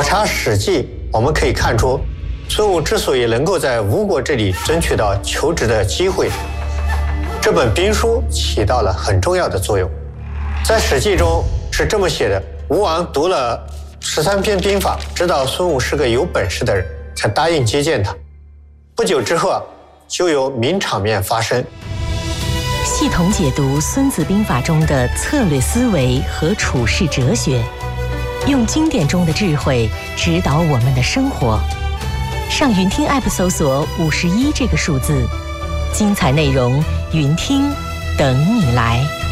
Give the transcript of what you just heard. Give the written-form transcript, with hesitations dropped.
察《史记》，我们可以看出，孙武之所以能够在吴国这里争取到求职的机会，这本兵书起到了很重要的作用。在《史记》中是这么写的：吴王读了13篇兵法，知道孙武是个有本事的人，才答应接见他。不久之后就有名场面发生。 系统解读《孙子兵法》中的策略思维和处世哲学，用经典中的智慧指导我们的生活。上云听 App 搜索51这个数字，精彩内容云听等你来。